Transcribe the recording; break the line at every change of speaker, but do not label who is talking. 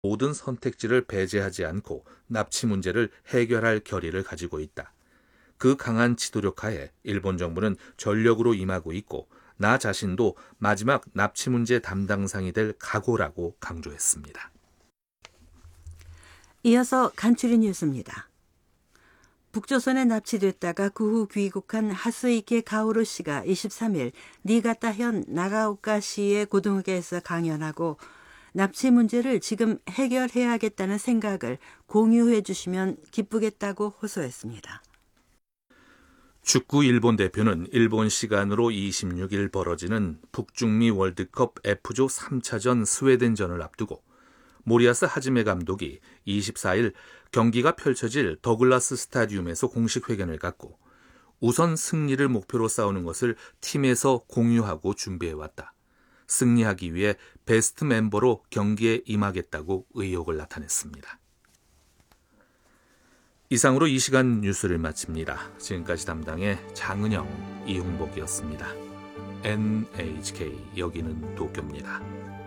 모든 선택지를 배제하지 않고 납치 문제를 해결할 결의를 가지고 있다. 그 강한 지도력 하에 일본 정부는 전력으로 임하고 있고 나 자신도 마지막 납치 문제 담당상이 될 각오라고 강조했습니다.
이어서 간추린 뉴스입니다. 북조선에 납치됐다가 그 후 귀국한 하스이케 가오루 씨가 23일 니가타현 나가오카시의 고등학교에서 강연하고 납치 문제를 지금 해결해야겠다는 생각을 공유해 주시면 기쁘겠다고 호소했습니다.
축구 일본 대표는 일본 시간으로 26일 벌어지는 북중미 월드컵 F조 3차전 스웨덴전을 앞두고 모리아스 하즈메 감독이 24일 경기가 펼쳐질 더글라스 스타디움에서 공식 회견을 갖고 우선 승리를 목표로 싸우는 것을 팀에서 공유하고 준비해왔다. 승리하기 위해 베스트 멤버로 경기에 임하겠다고 의욕을 나타냈습니다. 이상으로 이 시간 뉴스를 마칩니다. 지금까지 담당의 장은영, 이홍복이었습니다. NHK 여기는 도쿄입니다.